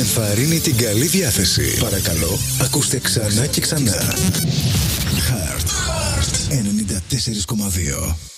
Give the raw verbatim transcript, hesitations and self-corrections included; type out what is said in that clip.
ενθαρρύνει την καλή διάθεση. Παρακαλώ, ακούστε ξανά και ξανά. Heart ενενήντα τέσσερα κόμμα δύο.